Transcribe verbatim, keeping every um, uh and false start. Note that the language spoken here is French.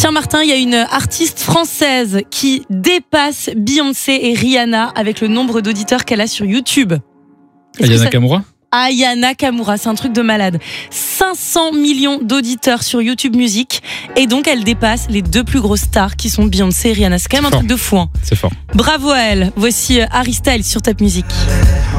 Tiens Martin, il y a une artiste française qui dépasse Beyoncé et Rihanna avec le nombre d'auditeurs qu'elle a sur YouTube. Aya Nakamura ? Aya Nakamura, c'est un truc de malade. cinq cents millions d'auditeurs sur YouTube Music et donc elle dépasse les deux plus grosses stars qui sont Beyoncé et Rihanna. C'est quand même un fort. truc de fou. Hein. C'est fort. Bravo à elle. Voici Harry Styles sur Top Music.